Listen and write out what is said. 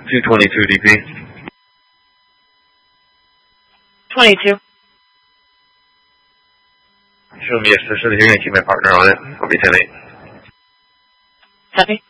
222 DP. 22. Show me a suspicion. You're going to keep my partner on it. I'll be 10-8. Copy.